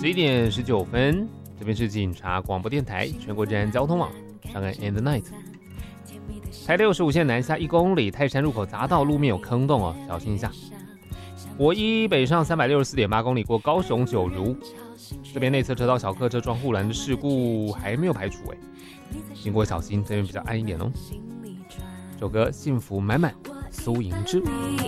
11点19分，这边是警察广播电台全国治安交通网上岸 and night。台65线南下1公里，泰山入口匝道路面有坑洞哦，小心一下。国一北上364.8公里过高雄九如，这边内侧车道小客车撞护栏的事故还没有排除经过小心，这边比较暗一点哦。首歌幸福满满，苏银枝。